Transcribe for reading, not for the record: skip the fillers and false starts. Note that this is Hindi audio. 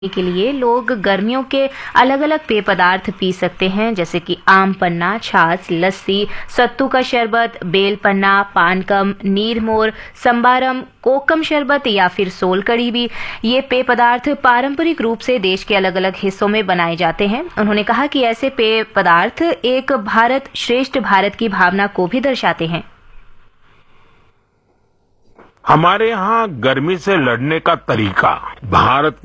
के लिए लोग गर्मियों के अलग अलग पेय पदार्थ पी सकते हैं, जैसे कि आम पन्ना, छाछ, लस्सी, सत्तू का शरबत, बेल पन्ना, पानकम, नीरमोर, संबारम, कोकम शरबत या फिर सोल कड़ी भी। ये पेय पदार्थ पारंपरिक रूप से देश के अलग अलग हिस्सों में बनाए जाते हैं। उन्होंने कहा कि ऐसे पेय पदार्थ एक भारत श्रेष्ठ भारत की भावना को भी दर्शाते हैं। हमारे यहाँ गर्मी से लड़ने का तरीका भारत